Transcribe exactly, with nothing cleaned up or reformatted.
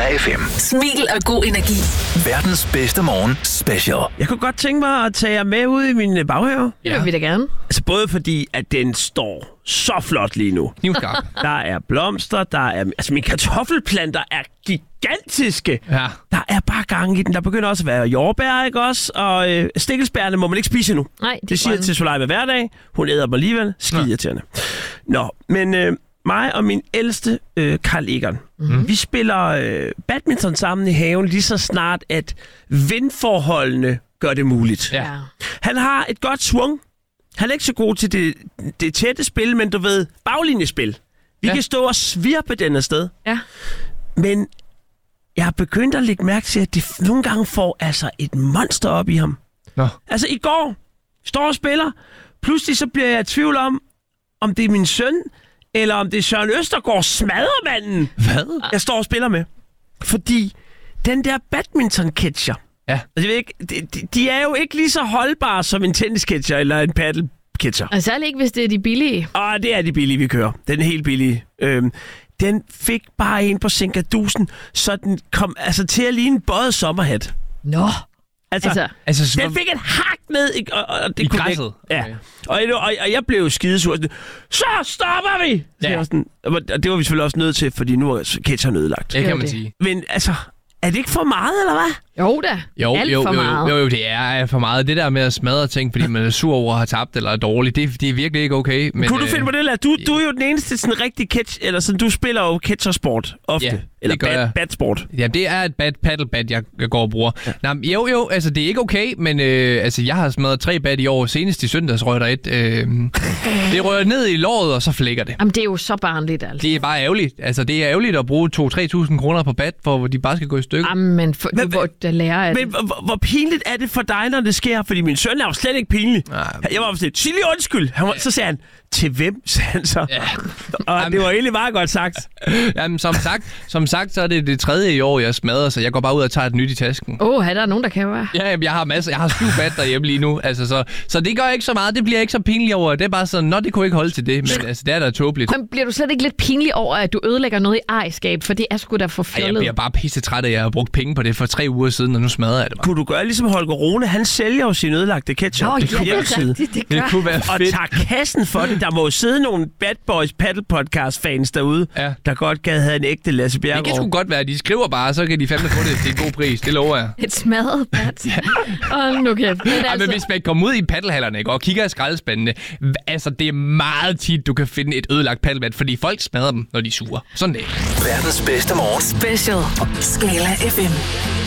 Skala F M. Smil og god energi. Verdens bedste morgen special. Jeg kunne godt tænke mig at tage jer med ud i min baghave. Det vil vi da gerne. Altså både fordi, at den står så flot lige nu. Knivskarp. Der er blomster, der er... Altså mine kartoffelplanter er gigantiske. Ja. Der er bare gang i den. Der begynder også at være jordbær, ikke også? Og øh, stikkelsbærne må man ikke spise nu. Nej, Det siger jeg til Soleil hver dag. Hun æder dem alligevel. Skide irriterende. Nå, men øh, mig og min ældste, øh, Carl Egon, mm-hmm. vi spiller øh, badminton sammen i haven lige så snart, at vindforholdene gør det muligt. Ja. Han har et godt swung. Han er ikke så god til det, det tætte spil, men du ved, baglinjespil. Vi Ja. kan stå og svirpe den afsted. Ja. Men jeg har begyndt at lægge mærke til, at de nogle gange får altså et monster op i ham. Nå. Altså i går, står og spiller. Pludselig så bliver jeg i tvivl om, om det er min søn, eller om det er Søren Østergaard, smadremanden, Hvad? jeg står og spiller med. Fordi den der badminton-catcher, Ja. altså, jeg ved ikke, de, de, de er jo ikke lige så holdbare som en tennisketcher eller en paddle-catcher. Og særligt ikke, hvis det er de billige. Og det er de billige, vi kører. Den er helt billige. Øhm, den fik bare en på sinkadusen, så den kom altså til at ligne en bøjet sommerhat. Nå. Altså, Altså, Altså, så, den fik et hak ned i, og, og det I kunne græsset? Ikke, ja. Okay. Og, og, og jeg blev skidesur. Sådan, så stopper vi! Så Ja. jeg var sådan, og det var vi selvfølgelig også nødt til, fordi nu er catcheren ødelagt. det kan Jo, man det. sige. Men altså, er det ikke for meget, eller hvad? jo da. Jo, Alt jo, for jo, meget. jo, jo, det er for meget. Det der med at smadre ting, fordi man er sur over at have tabt eller er dårlig, det, det er virkelig ikke okay. Men, Kunne du øh, finde på det, eller? Du, du er jo den eneste sådan rigtig catch, eller sådan, du spiller jo catchersport ofte. Ja, eller det gør bad, jeg. badsport. Ja, det er et bad paddlebat, jeg, jeg går og bruger. Ja. Nå, men jo, jo, altså det er ikke okay, men øh, altså, jeg har smadret tre bat i år. Senest i søndags røg der et. Øh, det rører ned i låret, og så flækker det. Jamen, det er jo så barnligt, altså. Det er bare ærgerligt. Altså, det er ærgerligt at bruge to til tre tusind kroner på bat, hvor de bare skal gå i stykker. Jamen, for, du må da lære af Men det. hvor, hvor pinligt er det for dig, når det sker? Fordi min søn er jo slet ikke pinlig. Nej. Jeg var sådan, sig lige undskyld. Han var, så sagde han, til hvem, sagde han så. Ja. Og Jamen. det var egentlig meget godt sagt. Jamen, som sagt, som sagt, så er det det tredje i år, jeg smadrer, så jeg går bare ud og tager et nyt i tasken. Åh, oh, der er nogen, der kan være. Ja, jamen, jeg har masser. Jeg har syv bat derhjemme lige nu. Altså, så, så det gør ikke så meget. Det bliver ikke så pinligt over. Det er bare sådan, nå, det kunne ikke holde til det. Men altså, det er da tåbeligt. Men bliver du slet ikke lidt pinlig over, at du ødelægger noget i ejerskab? For det er sgu da for Ej, jeg fjollet. bliver bare pisse træt af, at jeg har brugt penge på det for tre uger siden, og nu smadrer jeg det bare. Kunne du gøre ligesom Holger Rune? Han sælger jo sin ødelagte ketchup. Nå, det ja, kunne det er hjemmeside. rigtigt, det Det gør. kunne være Og fedt. tager kassen for det. Der må jo sidde nogle Bad Boys Paddle Podcast fans derude, Ja. der godt gad have en ægte Lasse Det kan sgu Bjerregaard. godt være, at de skriver bare, så kan de fandme få det til en god pris. Det lover jeg. Et smadret bat. Hold nu kæft. Men Ej, altså, men hvis man kommer ud i paddelhallerne, ikke, og kigger i skraldespandene, h- altså det er meget tit, du kan finde et ødelagt paddelbat, fordi folk smadrer dem, når de er sure. Sådan det. Verdens bedste morgen. Special. Skala F M.